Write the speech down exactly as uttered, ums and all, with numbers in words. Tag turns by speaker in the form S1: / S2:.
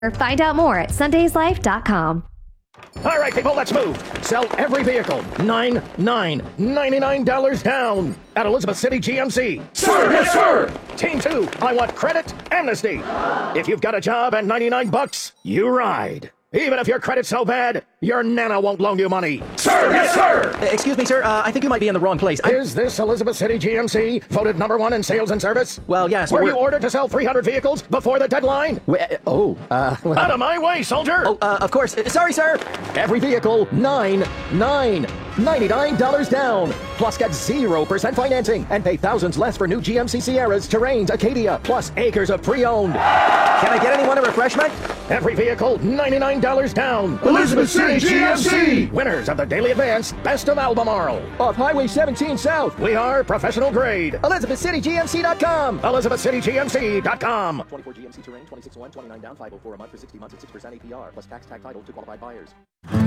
S1: Find out more at sundays life dot com.
S2: All right, people, let's move. Sell every vehicle. Nine, nine, ninety-nine dollars down at Elizabeth City G M C.
S3: Sir, yes, sir.
S2: Team two, I want credit amnesty. If you've got a job and ninety-nine bucks, you ride. Even if your credit's so bad, your nana won't loan you money.
S3: Sir, yes, sir.
S4: Excuse me, sir. Uh, I think you might be in the wrong place. I...
S2: Is this Elizabeth City G M C voted number one in sales and service?
S4: Well, yes.
S2: Were
S4: we're...
S2: you ordered to sell three hundred vehicles before the deadline?
S4: We, uh, oh, uh... Well...
S2: Out of my way, soldier!
S4: Oh, uh, of course. Uh, sorry, sir. Every vehicle, nine, nine, ninety-nine dollars down. Plus get zero percent financing and pay thousands less for new G M C Sierras, Terrains, Acadia, plus acres of pre-owned. Can I get anyone a refreshment?
S2: Every vehicle, ninety-nine dollars down.
S3: Elizabeth City G M C.
S2: Winners of the Daily Advance Best of Albemarle.
S4: Off Highway seventeen South.
S2: We are professional grade.
S4: Elizabeth City G M C dot com.
S2: Elizabeth City G M C dot com.
S4: twenty-four G M C Terrain, twenty-six one, twenty-nine down, five oh four a month for sixty months at six percent A P R, plus tax, tag title to qualified buyers.